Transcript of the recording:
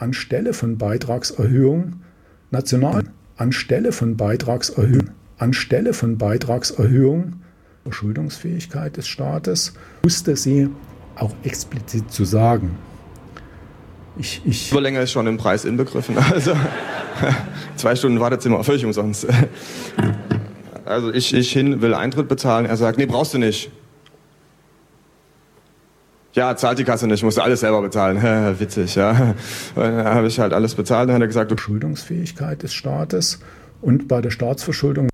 anstelle von Beitragserhöhung Verschuldungsfähigkeit des Staates, musste sie auch explizit zu sagen. Überlänge ist schon im Preis inbegriffen. Also 2 Stunden Wartezimmer, völlig umsonst. Also ich will Eintritt bezahlen. Er sagt, nee, brauchst du nicht. Ja, zahlt die Kasse nicht, musst du alles selber bezahlen. Witzig, ja. Dann habe ich halt alles bezahlt. Dann hat er gesagt, Verschuldungsfähigkeit des Staates und bei der Staatsverschuldung